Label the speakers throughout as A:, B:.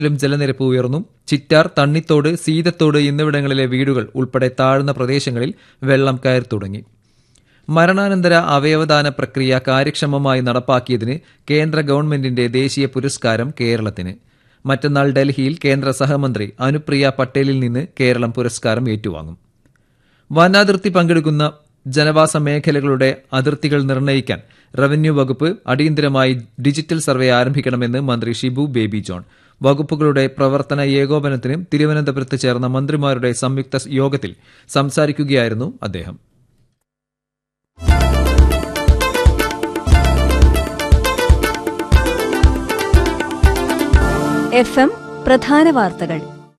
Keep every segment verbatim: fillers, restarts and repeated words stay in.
A: ും ജലനിരപ്പ് ഉയർന്നു. ചിറ്റാർ, തണ്ണിത്തോട്, സീതത്തോട് എന്നിവിടങ്ങളിലെ വീടുകൾ ഉൾപ്പെടെ താഴ്ന്ന പ്രദേശങ്ങളിൽ വെള്ളം കയറി തുടങ്ങി. മരണാനന്തര അവയവദാന പ്രക്രിയ കാര്യക്ഷമമായി നടപ്പാക്കിയതിന് കേന്ദ്ര ഗവൺമെന്റിന്റെ ദേശീയ പുരസ്കാരം കേരളത്തിന്. മറ്റന്നാൾ ഡൽഹിയിൽ കേന്ദ്ര സഹമന്ത്രി അനുപ്രിയ പട്ടേലിൽ നിന്ന് കേരളം പുരസ്കാരം ഏറ്റുവാങ്ങും. വനാതിർത്തി പങ്കെടുക്കുന്ന ജനവാസ മേഖലകളുടെ അതിർത്തികൾ നിർണ്ണയിക്കാൻ റവന്യൂ വകുപ്പ് അടിയന്തരമായി ഡിജിറ്റൽ സർവേ ആരംഭിക്കണമെന്ന് മന്ത്രി ഷിബു ബേബി ജോൺ. വകുപ്പുകളുടെ പ്രവർത്തന ഏകോപനത്തിന് തിരുവനന്തപുരത്ത് ചേർന്ന മന്ത്രിമാരുടെ സംയുക്ത യോഗത്തിൽ സംസാരിക്കുകയായിരുന്നു അദ്ദേഹം.
B: എഫ് എം പ്രധാന വാർത്തകൾ.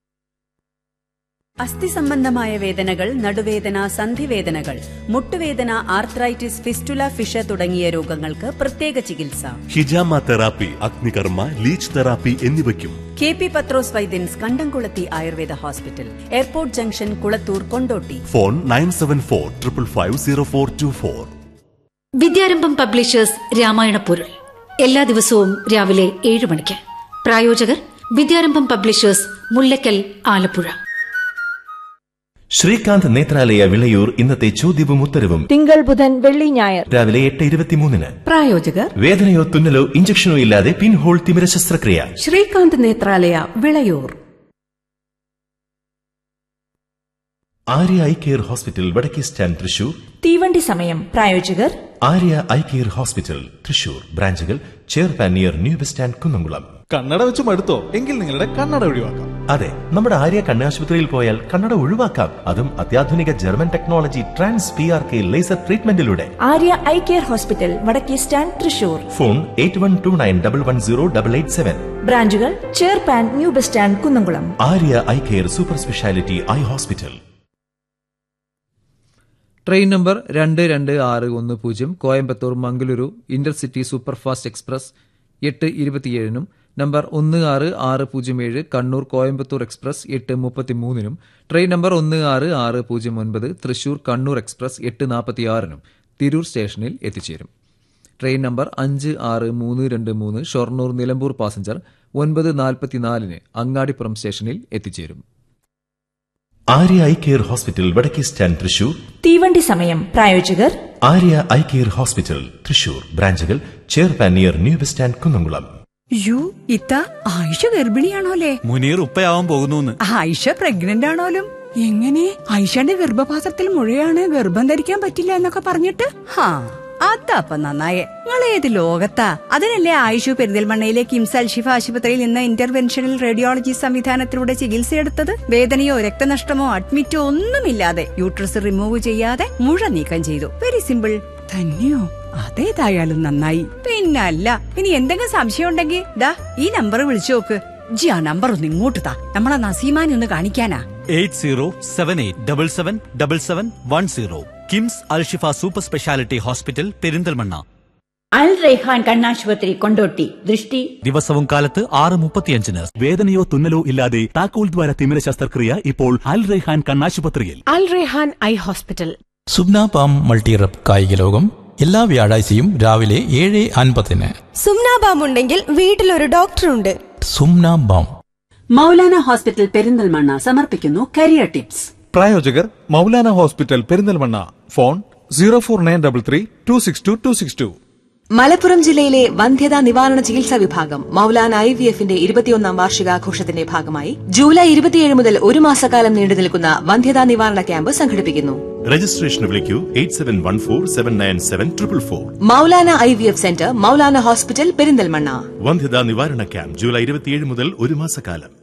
C: അസ്ഥി സംബന്ധമായ വേദനകൾ, നടുവേദന, സന്ധിവേദനകൾ, മുട്ടുവേദന, ആർത്രൈറ്റിസ്, ഫിസ്റ്റുല, ഫിഷ തുടങ്ങിയ രോഗങ്ങൾക്ക് പ്രത്യേക ചികിത്സ.
D: ഹിജാമ തെറാപ്പി, അഗ്നികർമ്മ, ലീച്ച് തെറാപ്പി എന്നിവയ്ക്കും
C: കെ പി പത്രോസ് വൈദ്യൻസ്, കണ്ടംകുളത്തി Ayurveda hospital, airport junction, Kulathur, Kondotty.
D: Phone nine seven four triple five zero four to four.
E: Vidyarambham publishers Ramayana പൊരുൾ എല്ലാ ദിവസവും രാവിലെ ഏഴ് മണിക്ക്. പ്രായോജകർ വിദ്യാരംഭം പബ്ലിഷേഴ്സ്, മുല്ലക്കൽ, ആലപ്പുഴ.
F: ശ്രീകാന്ത് നേത്രാലയ വിളയൂർ ഇന്നത്തെ ചോദ്യവും ഉത്തരവും
B: തിങ്കൾ, ബുധൻ, വെള്ളി, ഞായർ
F: രാവിലെ എട്ട് ഇരുപത്തിമൂന്നിന്.
E: പ്രായോജകർ
F: വേദനയോ തുന്നലോ ഇഞ്ചക്ഷനോ ഇല്ലാതെ പിൻഹോൾ തിമിര ശസ്ത്രക്രിയ.
E: Srikanth Nethralaya Vilayur.
F: Arya eye care hospital, വടക്കേ സ്റ്റാൻഡ്, തൃശൂർ.
B: തീവണ്ടി സമയം. പ്രായോജകർ
F: Arya eye care hospital, Thrissur. ബ്രാഞ്ചുകൾ ചെയർപാൻ near new bus stand, Kunnamkulam.
G: കണ്ണട വെച്ച് മടുത്തോ? എങ്കിൽ നിങ്ങളുടെ കണ്ണട ഒഴിവാക്കാം.
F: അതെ, നമ്മുടെ ആര്യ കണ്ണാശുപത്രിയിൽ പോയാൽ കണ്ണട ഒഴിവാക്കാം. അതും അത്യാധുനിക German technology trans P R K laser ട്രീറ്റ്മെന്റിലൂടെ.
B: Arya eye care hospital, വടക്കേ stand, Thrissur.
F: Phone eight one two nine double one zero double eight seven.
B: ബ്രാഞ്ചുകൾ ചെയർപാൻ, new bus stand, Kunnamkulam.
F: Arya eye care super speciality eye hospital.
A: Train number രണ്ട് രണ്ട് ആറ് ഒന്ന് പൂജ്യം Coimbatore Mangaluru intercity superfast express എട്ട് ഇരുപത്തിയേഴിനും number ഒന്ന് ആറ് ആറ് പൂജ്യം ഏഴ് കണ്ണൂർ കോയമ്പത്തൂർ എക്സ്പ്രസ് എട്ട് മുപ്പത്തിമൂന്നിനും ട്രെയിൻ നമ്പർ ഒന്ന് ആറ് ആറ് പൂജ്യം ഒൻപത് തൃശൂർ കണ്ണൂർ എക്സ്പ്രസ് എട്ട് നാൽപ്പത്തിയാറിനും തിരൂർ സ്റ്റേഷനിൽ എത്തിച്ചേരും. ട്രെയിൻ നമ്പർ അഞ്ച് ആറ് മൂന്ന് രണ്ട് മൂന്ന് ഷൊർണൂർ നിലമ്പൂർ പാസഞ്ചർ ഒൻപത് നാൽപ്പത്തിനാലിന് അങ്ങാടിപ്പുറം സ്റ്റേഷനിൽ എത്തിച്ചേരും.
F: ആര്യ ഐ കെയർ ഹോസ്പിറ്റൽ, വടക്കേ സ്റ്റാൻഡ്, തൃശൂർ.
B: തീവണ്ടി സമയം. പ്രായോജകർ
F: Arya eye care hospital, Thrissur. ബ്രാഞ്ചുകൾ ചെയർപാൻ near new bus stand, Kunnamkulam.
H: U ഇത്ത ആയിഷ ഗർഭിണിയാണോലേ?
G: മുനീർ ഉപ്പയാവാൻ പോകുന്നു.
H: ആയിഷ പ്രഗ്നന്റ് ആണോലും? എങ്ങനെ? ആയിഷയുടെ ഗർഭപാത്രത്തിൽ മുഴയാണ്, ഗർഭം ധരിക്കാൻ പറ്റില്ല എന്നൊക്കെ പറഞ്ഞിട്ട്. ഹാ, അതപ്പ നന്നായേ. നിങ്ങൾ ഏത് ലോകത്താ? അതിനല്ലേ ആയിഷു പെരിന്തൽമണ്ണയിലെ കിംസ് അൽഷിഫ ആശുപത്രിയിൽ നിന്ന് ഇന്റർവെൻഷണൽ റേഡിയോളജി സംവിധാനത്തിലൂടെ ചികിത്സയെടുത്തത്. വേദനയോ രക്തനഷ്ടമോ അഡ്മിറ്റോ ഒന്നുമില്ലാതെ യൂട്രസ് റിമൂവ് ചെയ്യാതെ മുഴ നീക്കം ചെയ്തു. Very simple. തന്നെയോ? അതേതായാലും നന്നായി. പിന്നല്ല, ഇനി എന്തെങ്കിലും സംശയം ഉണ്ടെങ്കിൽ ദാ ഈ നമ്പർ വിളിച്ചു നോക്ക്. ജി ആ നമ്പർ ഒന്ന് ഇങ്ങോട്ട് താ, നമ്മളെ നസീമാനെ ഒന്ന് കാണിക്കാനാ.
G: Eight zero seven eight double seven double seven one zero. KIMS Alshifa super speciality hospital, Perinthalmanna.
I: അൽ റൈഹാൻ കണ്ണാശുപത്രി, കൊണ്ടോട്ടി. ദൃഷ്ടി
G: ദിവസവും കാലത്ത് ആറ് മുപ്പത്തിയഞ്ചിന്. വേദനയോ തുന്നലോ ഇല്ലാതെ താക്കോൽ ദ്വാര തിമിര ശസ്ത്രക്രിയ ഇപ്പോൾ അൽ റൈഹാൻ കണ്ണാശുപത്രിയിൽ.
E: അൽ റൈഹാൻ ഐ ഹോസ്പിറ്റൽ.
J: സുബ്ന ബാം മൾട്ടിറപ്പ് കായിക ലോകം എല്ലാ വ്യാഴാഴ്ചയും രാവിലെ ഏഴ് അൻപതിന്.
B: സുംന ബാം ഉണ്ടെങ്കിൽ വീട്ടിലൊരു ഡോക്ടറുണ്ട്.
J: സുംന ബാം.
C: മൗലാന ഹോസ്പിറ്റൽ പെരിന്തൽമണ്ണ സമർപ്പിക്കുന്നു കരിയർ ടിപ്സ്.
G: പ്രായോജകർ Maulana hospital Perinthalmanna. Phone zero four nine double three to six to to six to.
K: Malappuram ജില്ലയിലെ വന്ധ്യതാ നിവാരണ ചികിത്സാ വിഭാഗം മൗലാന ഐ വി എഫിന്റെ ഇരുപത്തിയൊന്നാം വാർഷികാഘോഷത്തിന്റെ ഭാഗമായി ജൂലൈ ഇരുപത്തിയേഴ് മുതൽ ഒരു മാസക്കാലം നീണ്ടു നിൽക്കുന്ന വന്ധ്യതാ നിവാരണ ക്യാമ്പ് സംഘടിപ്പിക്കുന്നു.
D: രജിസ്ട്രേഷന് വിളിക്കൂ eight seven one four seven nine seven triple four.
K: Maulana I V F centre, Maulana hospital, Perinthalmanna.
D: വന്ധ്യതാ നിവാരണ ക്യാമ്പ് ജൂലൈ ഇരുപത്തിയേഴ് മുതൽ ഒരു മാസക്കാലം.